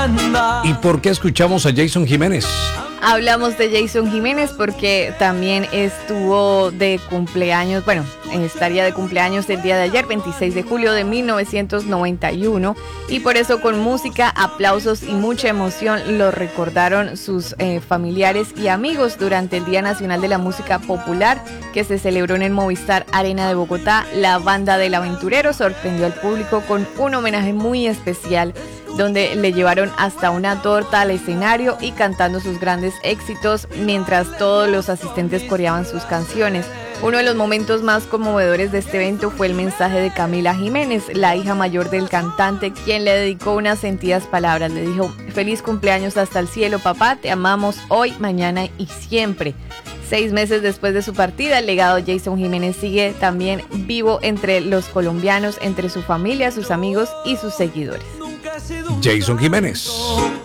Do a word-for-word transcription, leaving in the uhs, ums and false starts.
banda. ¿Y por qué escuchamos a Jason Jiménez? Hablamos de Jason Jiménez porque también estuvo de cumpleaños, bueno, estaría de cumpleaños el día de ayer, veintiséis de julio de mil novecientos noventa y uno, y por eso con música, aplausos y mucha emoción lo recordaron sus eh, familiares y amigos durante el Día Nacional de la Música Popular que se celebró en el Movistar Arena de Bogotá. La banda del aventurero sorprendió al público con un homenaje muy especial donde le llevaron hasta una torta al escenario y cantando sus grandes éxitos mientras todos los asistentes coreaban sus canciones. Uno de los momentos más conmovedores de este evento fue el mensaje de Camila Jiménez, la hija mayor del cantante, quien le dedicó unas sentidas palabras. Le dijo: feliz cumpleaños hasta el cielo, papá, te amamos hoy, mañana y siempre. Seis meses después de su partida, el legado de Jason Jiménez sigue también vivo entre los colombianos, entre su familia, sus amigos y sus seguidores. Jason Jiménez.